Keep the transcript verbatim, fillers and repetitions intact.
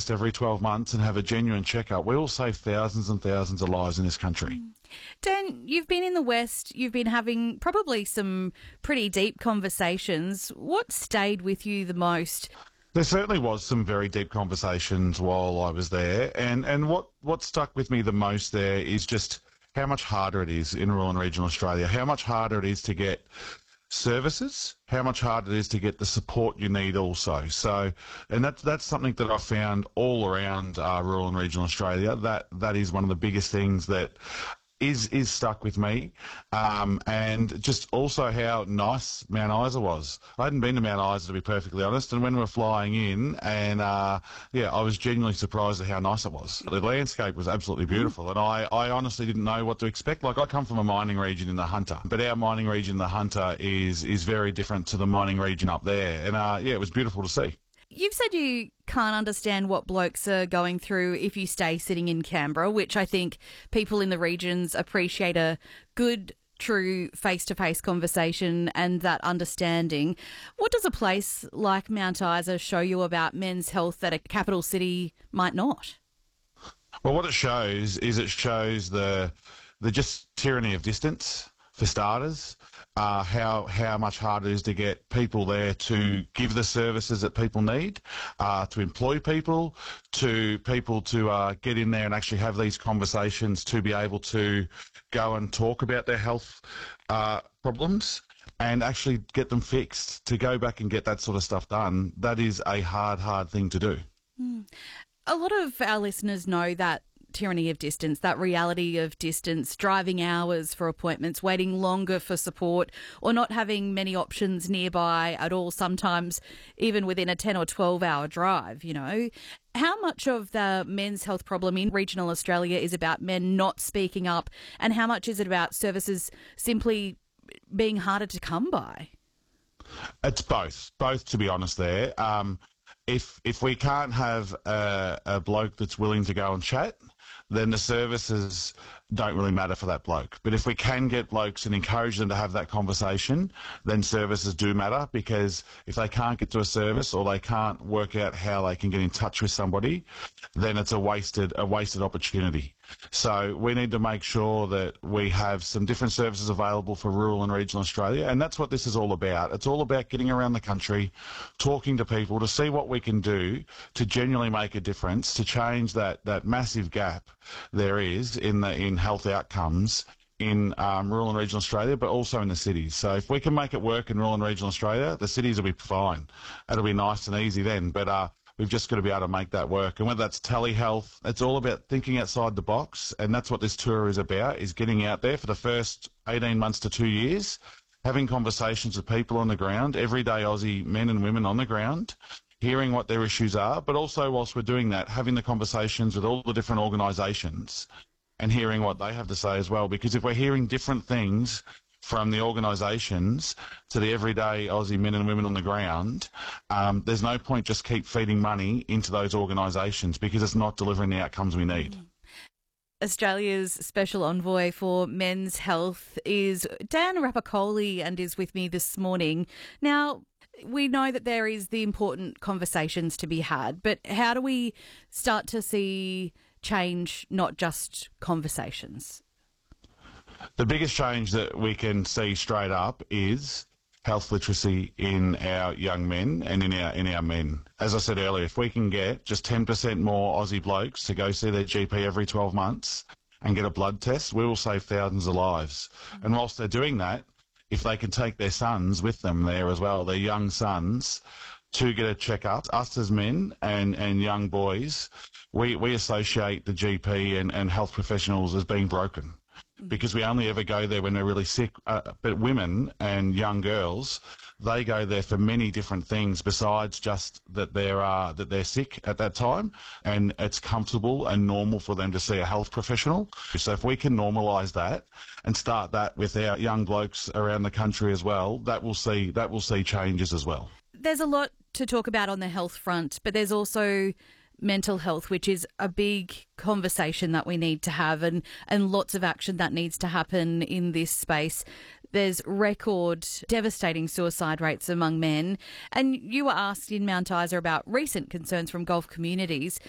every twelve months and have a genuine checkup, we will save thousands and thousands of lives in this country. Dan, you've been in the West, you've been having probably some pretty deep conversations. What stayed with you the most? There certainly was some very deep conversations while I was there, and, and what, what stuck with me the most there is just how much harder it is in rural and regional Australia, how much harder it is to get services, how much harder it is to get the support you need also. So, and that's that's something that I found all around uh, rural and regional Australia. That that is one of the biggest things that is is stuck with me, um, and just also how nice Mount Isa was. I hadn't been to Mount Isa, to be perfectly honest, and when we were flying in, and uh, yeah, I was genuinely surprised at how nice it was. The landscape was absolutely beautiful, and I, I honestly didn't know what to expect. Like, I come from a mining region in the Hunter, but our mining region, the Hunter, is is very different to the mining region up there, and uh, yeah, it was beautiful to see. You've said you can't understand what blokes are going through if you stay sitting in Canberra, which I think people in the regions appreciate a good, true face-to-face conversation and that understanding. What does a place like Mount Isa show you about men's health that a capital city might not? Well, what it shows is it shows the the just tyranny of distance, for starters. Uh, how how much harder it is to get people there to give the services that people need, uh, to employ people, to people to uh, get in there and actually have these conversations, to be able to go and talk about their health uh, problems and actually get them fixed, to go back and get that sort of stuff done. That is a hard, hard thing to do. Mm. A lot of our listeners know that tyranny of distance, that reality of distance, driving hours for appointments, waiting longer for support, or not having many options nearby at all, sometimes even within a ten or twelve hour drive, you know. How much of the men's health problem in regional Australia is about men not speaking up, and how much is it about services simply being harder to come by? It's both, both to be honest there. Um, if if we can't have a, a bloke that's willing to go and chat, then the services don't really matter for that bloke. But if we can get blokes and encourage them to have that conversation, then services do matter, because if they can't get to a service or they can't work out how they can get in touch with somebody, then it's a wasted a wasted opportunity. So we need to make sure that we have some different services available for rural and regional Australia, and that's what this is all about. It's all about getting around the country, talking to people to see what we can do to genuinely make a difference, to change that, that massive gap there is in the in health outcomes in um, rural and regional Australia, but also in the cities. So if we can make it work in rural and regional Australia, the cities will be fine. It'll be nice and easy then. But uh, we've just got to be able to make that work. And whether that's telehealth, it's all about thinking outside the box. And that's what this tour is about, is getting out there for the first eighteen months to two years, having conversations with people on the ground, everyday Aussie men and women on the ground, hearing what their issues are, but also whilst we're doing that, having the conversations with all the different organisations and hearing what they have to say as well. Because if we're hearing different things from the organisations to the everyday Aussie men and women on the ground, um, there's no point just keep feeding money into those organisations, because it's not delivering the outcomes we need. Australia's Special Envoy for Men's Health is Dan Rapopoli and is with me this morning. Now, we know that there is the important conversations to be had, but how do we start to see change, not just conversations? The biggest change that we can see straight up is health literacy in our young men and in our in our men. As I said earlier, if we can get just ten percent more Aussie blokes to go see their G P every twelve months and get a blood test, we will save thousands of lives. Mm-hmm. And whilst they're doing that, if they can take their sons with them there as well, their young sons, to get a checkup, us as men and, and young boys, we, we associate the G P and, and health professionals as being broken, because we only ever go there when they're really sick. Uh, but women and young girls, they go there for many different things besides just that they're uh, that they're sick at that time, and it's comfortable and normal for them to see a health professional. So if we can normalise that and start that with our young blokes around the country as well, that will see that will see changes as well. There's a lot to talk about on the health front, but there's also mental health, which is a big conversation that we need to have, and, and lots of action that needs to happen in this space. There's record devastating suicide rates among men. And you were asked in Mount Isa about recent concerns from Gulf communities.